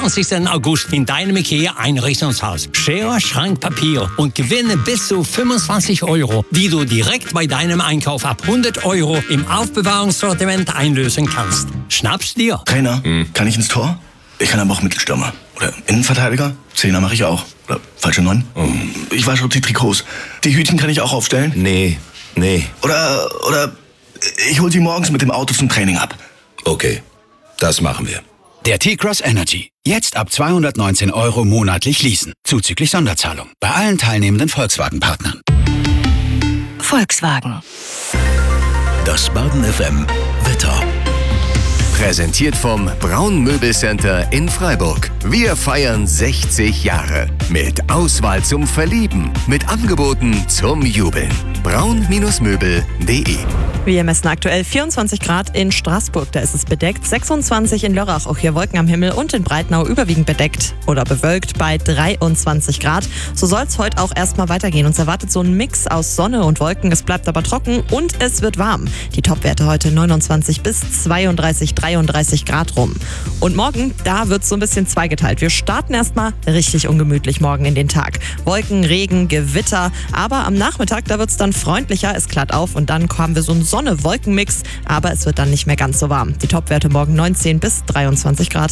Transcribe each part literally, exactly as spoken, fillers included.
vierundzwanzigsten August in deinem IKEA-Einrichtungshaus. Schere, Schrank, Papier und gewinne bis zu fünfundzwanzig Euro, die du direkt bei deinem Einkauf ab hundert Euro im Aufbewahrungssortiment einlösen kannst. Schnapp's dir. Trainer, hm. kann ich ins Tor? Ich kann aber auch Mittelstürmer. Oder Innenverteidiger? Zehner mache ich auch. Oder falsche Neun? Oh. Ich wasche die Trikots. Die Hütchen kann ich auch aufstellen? Nee, nee. Oder, oder ich hol sie morgens mit dem Auto zum Training ab. Okay, das machen wir. Der T-Cross Energy. Jetzt ab zweihundertneunzehn Euro monatlich leasen. Zuzüglich Sonderzahlung. Bei allen teilnehmenden Volkswagen-Partnern. Volkswagen. Das Baden F M Wetter. Präsentiert vom Braun Möbelcenter in Freiburg. Wir feiern sechzig Jahre. Mit Auswahl zum Verlieben. Mit Angeboten zum Jubeln. braun Möbel punkt de. Wir messen aktuell vierundzwanzig Grad in Straßburg, da ist es bedeckt. sechsundzwanzig in Lörrach, auch hier Wolken am Himmel, und in Breitnau überwiegend bedeckt oder bewölkt bei dreiundzwanzig Grad. So soll es heute auch erstmal weitergehen. Uns erwartet so ein Mix aus Sonne und Wolken. Es bleibt aber trocken und es wird warm. Die Topwerte heute neunundzwanzig bis zweiunddreißig, dreiunddreißig Grad rum. Und morgen, da wird es so ein bisschen zweigeteilt. Wir starten erstmal richtig ungemütlich morgen in den Tag. Wolken, Regen, Gewitter, aber am Nachmittag, da wird es dann freundlicher, es klart auf und dann haben wir so einen Sonne-Wolken-Mix, aber es wird dann nicht mehr ganz so warm. Die Topwerte morgen neunzehn bis dreiundzwanzig Grad.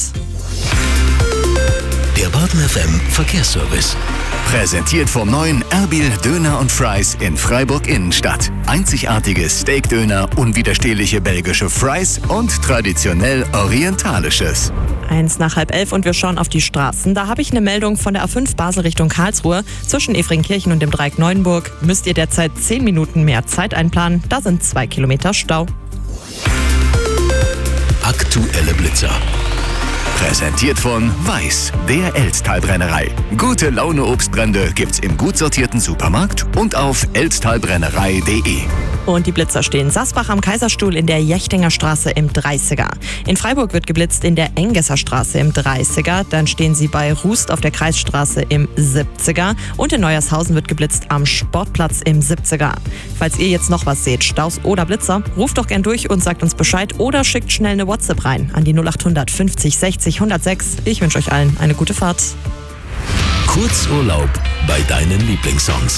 Der Baden F M Verkehrsservice. Präsentiert vom neuen Erbil Döner und Fries in Freiburg Innenstadt. Einzigartige Steakdöner, unwiderstehliche belgische Fries und traditionell orientalisches. Eins nach halb elf und wir schauen auf die Straßen. Da habe ich eine Meldung von der A fünf Basel Richtung Karlsruhe. Zwischen Efringkirchen und dem Dreieck Neuenburg müsst ihr derzeit zehn Minuten mehr Zeit einplanen. Da sind zwei Kilometer Stau. Aktuelle Blitzer. Präsentiert von Weiß, der Elztal-Brennerei. Gute Laune Obstbrände gibt's im gut sortierten Supermarkt und auf elztalbrennerei punkt de. Und die Blitzer stehen Sasbach am Kaiserstuhl in der Jechtinger Straße im dreißiger. In Freiburg wird geblitzt in der Engesser Straße im dreißiger. Dann stehen sie bei Rust auf der Kreisstraße im siebziger. Und in Neuershausen wird geblitzt am Sportplatz im siebziger. Falls ihr jetzt noch was seht, Staus oder Blitzer, ruft doch gern durch und sagt uns Bescheid oder schickt schnell eine WhatsApp rein an die null acht hundert fünfzig sechzig hundertsechs. Ich wünsche euch allen eine gute Fahrt. Kurzurlaub bei deinen Lieblingssongs.